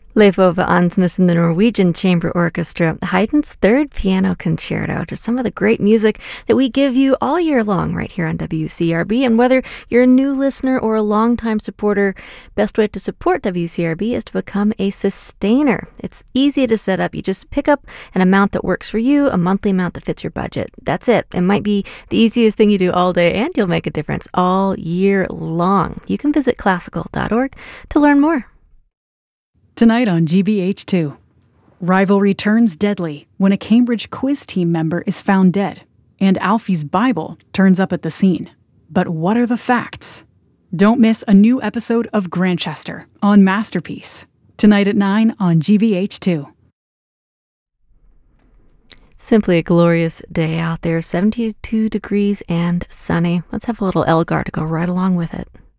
Leif Ove Ansnes and the Norwegian Chamber Orchestra, Haydn's Third Piano Concerto, just some of the great music that we give you all year long right here on WCRB. And whether you're a new listener or a longtime supporter, best way to support WCRB is to become a sustainer. It's easy to set up. You just pick up an amount that works for you, a monthly amount that fits your budget. That's it. It might be the easiest thing you do all day, and you'll make a difference all year long. You can visit classical.org to learn more. Tonight on GBH2, rivalry turns deadly when a Cambridge quiz team member is found dead, and Alfie's Bible turns up at the scene. But what are the facts? Don't miss a new episode of Grantchester on Masterpiece, tonight at 9 on GBH2. Simply a glorious day out there, 72 degrees and sunny. Let's have a little Elgar to go right along with it.